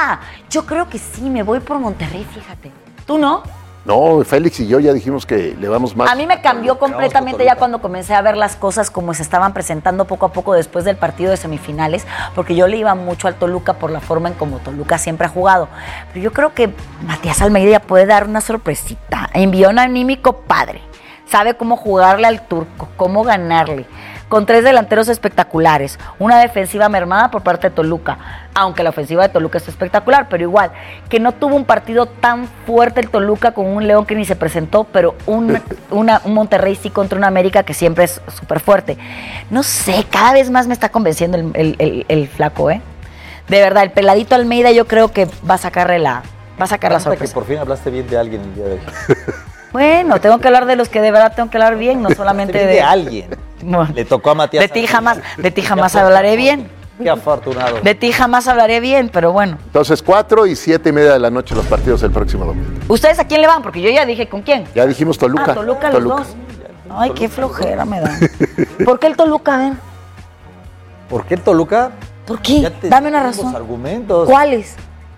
Toluca. Yo creo que sí, me voy por Monterrey, fíjate. ¿Tú no? No, Félix y yo ya dijimos que le vamos más. A mí me cambió completamente ya cuando comencé a ver las cosas como se estaban presentando poco a poco después del partido de semifinales, porque yo le iba mucho al Toluca por la forma en como Toluca siempre ha jugado. Pero yo creo que Matías Almeida puede dar una sorpresita. Envión anímico padre. Sabe cómo jugarle al turco, cómo ganarle. Con 3 delanteros espectaculares, una defensiva mermada por parte de Toluca, aunque la ofensiva de Toluca es espectacular, pero igual, que no tuvo un partido tan fuerte el Toluca con un León que ni se presentó, pero un Monterrey sí contra un América que siempre es súper fuerte. No sé, cada vez más me está convenciendo el flaco, ¿eh? De verdad, el peladito Almeida yo creo que va a sacarle la sorpresa. Que por fin hablaste bien de alguien el día de hoy. Bueno, tengo que hablar de los que de verdad tengo que hablar bien, no solamente de alguien. Bueno, le tocó a Matías. De ti jamás hablaré bien. Qué afortunado. De ti jamás hablaré bien, pero bueno. Entonces, 4 y 7:30 de la noche los partidos el próximo domingo. ¿Ustedes a quién le van? Porque yo ya dije con quién. Ya dijimos Toluca. Toluca los dos. Ay, qué flojera me da. ¿Por qué el Toluca, ven? ¿Por qué el Toluca? ¿Por qué? Dame una razón. Argumentos. ¿Cuáles?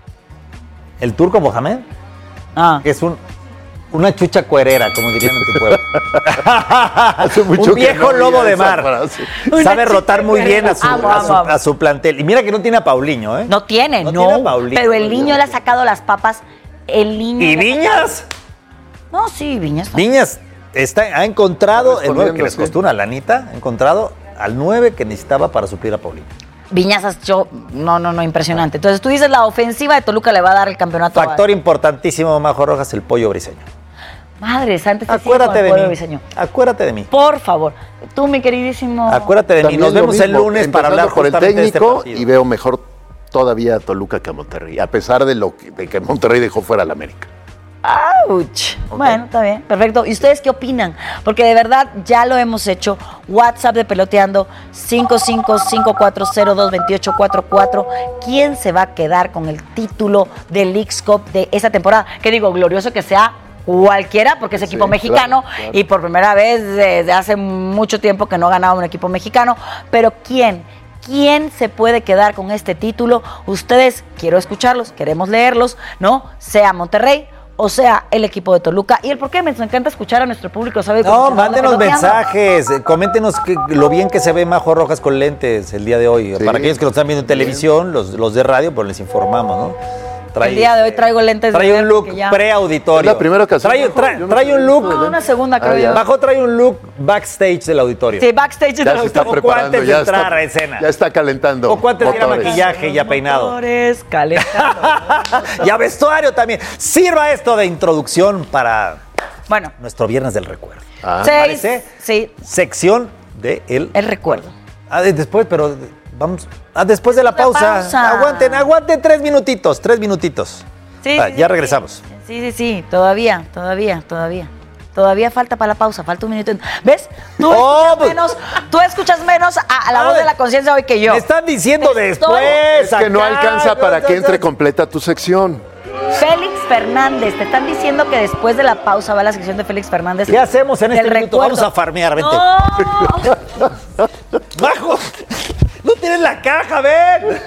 El turco Mohamed. Que es una chucha cuerera, como dirían en tu pueblo. Hace mucho un viejo lobo de mar. Sabe rotar muy bien a su plantel. Y mira que no tiene a Paulinho, ¿eh? No tiene, no. Tiene a Paulinho, pero el niño le ha sacado las papas. El niño. ¿Y Viñas? No, sí, Viñas. Viñas ha encontrado el 9 que les costó una lanita. Ha encontrado al 9 que necesitaba para suplir a Paulinho. Viñas has hecho, no, impresionante. Entonces tú dices la ofensiva de Toluca le va a dar el campeonato. Factor importantísimo, Majo Rojas, el Pollo Briseño. Madre santa, acuérdate de mí. Acuérdate de mí. Por favor. Tú, mi queridísimo. Acuérdate de mí. Nos vemos el lunes para hablar por el técnico de este partido. Y veo mejor todavía a Toluca que a Monterrey, a pesar de que Monterrey dejó fuera al América. ¡Auch! Okay. Bueno, está bien, perfecto. ¿Y ustedes qué opinan? Porque de verdad ya lo hemos hecho. WhatsApp de Peloteando 5554022844. ¿Quién se va a quedar con el título del Leagues Cup de esta temporada? Que digo, glorioso que sea cualquiera, porque es equipo mexicano, claro. Y por primera vez desde hace mucho tiempo que no ganaba un equipo mexicano. Pero ¿quién se puede quedar con este título? Ustedes, quiero escucharlos, queremos leerlos, ¿no? Sea Monterrey o sea el equipo de Toluca. ¿Y el por qué? Me encanta escuchar a nuestro público. ¿Sabe? No, mándenos mensajes, coméntenos lo bien que se ve Majo Rojas con lentes el día de hoy. Sí. Para aquellos que lo están viendo en televisión, los de radio, pues les informamos, ¿no? El día de hoy traigo lentes. Trae un look pre-auditorio. Es la primera ocasión. Trae un look. Una segunda, creo yo. Bajo trae un look backstage del auditorio. Sí, backstage del auditorio. Ya se está preparando. Antes de entrar a escena. Ya está calentando. Poco antes de ir a maquillaje, ya peinado. Calentando. Y a vestuario también. Sirva esto de introducción para nuestro Viernes del Recuerdo. ¿Parece? Sí. Sección de El Recuerdo. Después, pero... Vamos, después de la pausa. Aguanten 3 minutitos. Sí, ya regresamos. Sí, todavía falta para la pausa, falta un minuto. ¿Ves? Tú escuchas menos a la voz de la conciencia hoy que yo. Me están diciendo después. Es que no alcanza para que entre completa tu sección. Félix Fernández, te están diciendo que después de la pausa va la sección de Félix Fernández. ¿Qué hacemos en este minuto? Vamos a farmear, vente. ¡Bajo! ¡No tienes la caja, ven!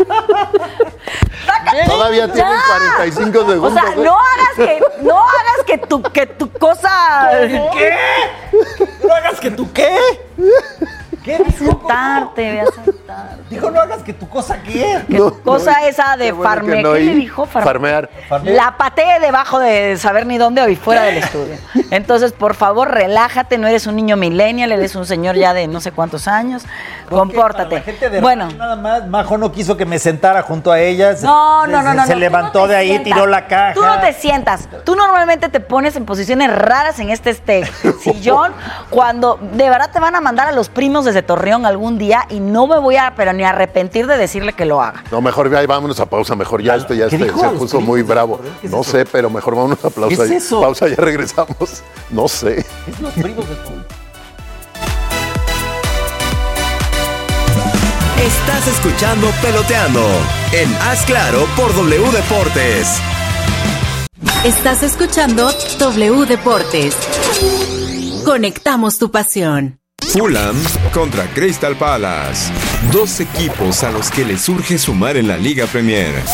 Todavía tienen 45 segundos. O sea, no hagas que tu cosa... ¿Qué? ¿No hagas que tu qué? ¿Qué? Voy a sentarte. Dijo, no hagas que tu cosa qué. Que tu cosa esa de farmear. ¿Qué le dijo? Farmear. La pateé debajo de saber ni dónde hoy fuera del estudio. Entonces, por favor, relájate. No eres un niño millennial, eres un señor ya de no sé cuántos años. Compórtate. Bueno. Nada más, Majo no quiso que me sentara junto a ella. No. Se levantó de ahí, tiró la caja. Tú no te sientas. Tú normalmente te pones en posiciones raras en este sillón cuando de verdad te van a mandar a los primos desde Torreón algún día y no me voy a ni arrepentir de decirle que lo haga. No, mejor vámonos a pausa, mejor ya esto ya se puso muy bravo. No sé, pero mejor vámonos a pausa. ¿Qué es eso? Pausa, ya regresamos. No sé. Es los primos de Torreón. Estás escuchando Peloteando en Haz Claro por W Deportes. Estás escuchando W Deportes. Conectamos tu pasión. Fulham contra Crystal Palace. 2 equipos a los que les urge sumar en la Liga Premier.